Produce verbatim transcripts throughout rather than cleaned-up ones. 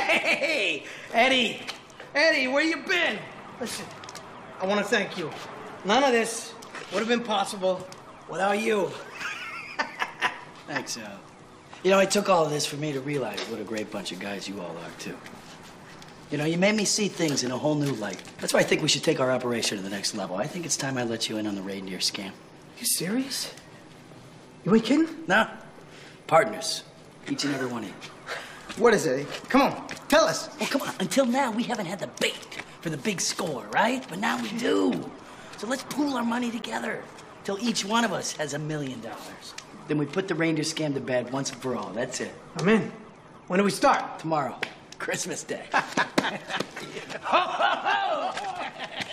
Hey, Eddie. Eddie, where you been? Listen, I want to thank you. None of this would have been possible without you. Thanks, Al. You know, it took all of this for me to realize what a great bunch of guys you all are, too. You know, you made me see things in a whole new light. That's why I think we should take our operation to the next level. I think it's time I let you in on the reindeer scam. You serious? You ain't kidding? No. Partners. Each and every one of you. What is it? Come on, tell us. Well, come on. Until now, we haven't had the bait for the big score, right? But now we do. So let's pool our money together till each one of us has a million dollars. Then we put the reindeer scam to bed once and for all. That's it. I'm in. When do we start? Tomorrow. Christmas Day. Ho, ho, ho!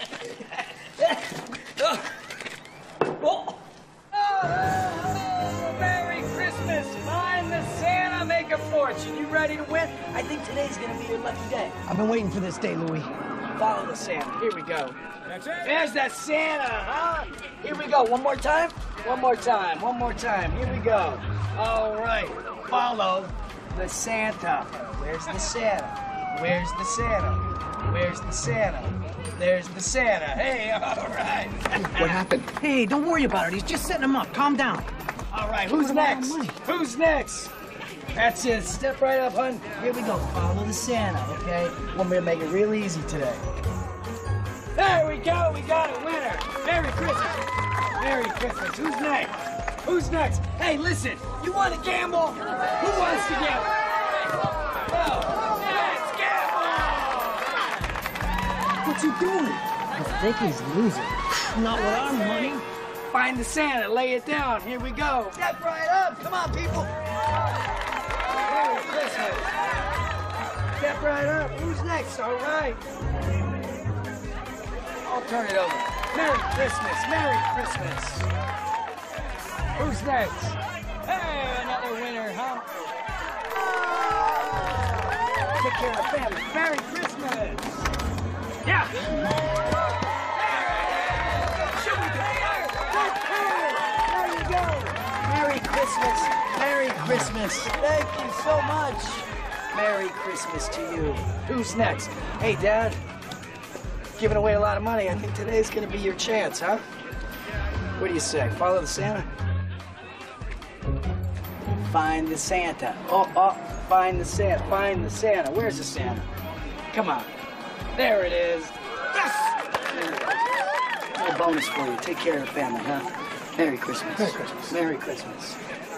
Oh, oh, Merry Christmas! Find the Santa, make a fortune. You ready to win? I think today's gonna be your lucky day. I've been waiting for this day, Louis. Follow the Santa. Here we go. That's it. There's that Santa, huh? Here we go. One more time. One more time. One more time. Here we go. All right. Follow the Santa. Where's the Santa? Where's the Santa? Where's the Santa? There's the Santa. Hey, all right. What happened? Hey, don't worry about it. He's just setting him up. Calm down. All right. Who's next? Who's next? That's it. Step right up, hun. Here we go. Follow the Santa, okay? We're gonna make it real easy today. There we go. We got a winner. Merry Christmas. Merry Christmas. Who's next? Who's next? Hey, listen. You want to gamble? Who wants to gamble? Well, let's gamble! What's he doing? I think he's losing. Not with our money. Find the Santa. Lay it down. Here we go. Step right up. Come on, people. Merry Christmas. Step right up. Who's next? All right. I'll turn it over. Merry Christmas. Merry Christmas. Who's next? Hey, another winner, huh? Take care of the family. Merry Christmas. Yeah. There you go. Merry Christmas. Merry Christmas. Thank you so much. Merry Christmas to you. Who's next? Hey, Dad. Giving away a lot of money. I think today's gonna be your chance, huh? What do you say? Follow the Santa? Find the Santa. Oh, oh, find the Santa. Find the Santa. Where's the Santa? Come on. There it is. Yes! A little bonus for you. Take care of the family, huh? Merry Christmas. Merry Christmas. Merry Christmas.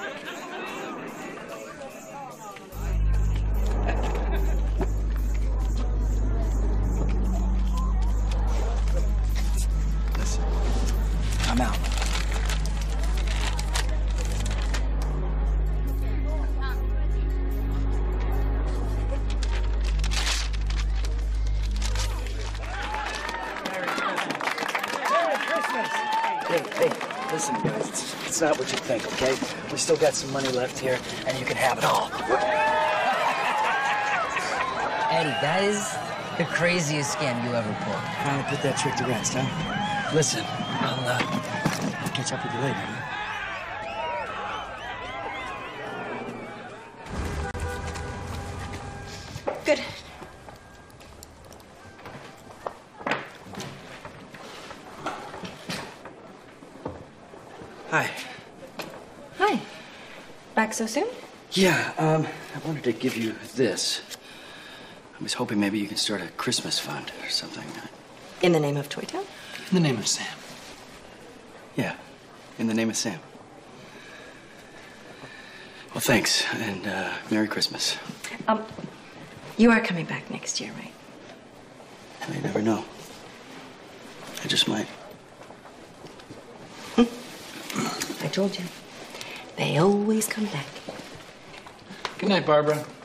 Listen, I'm out. Hey, hey, listen, guys, it's, it's not what you think, okay? We still got some money left here, and you can have it all. Eddie, that is the craziest scam you ever pulled. Finally put that trick to rest, huh? Listen, I'll uh, catch up with you later, huh? Good. Hi. Hi. Back so soon? Yeah, um, I wanted to give you this. I was hoping maybe you could start a Christmas fund or something. In the name of Toy Town? In the name of Sam. Yeah, in the name of Sam. Well, thanks, and uh, Merry Christmas. Um, you are coming back next year, right? I never know. I just might. I told you. They always come back. Good night, Barbara.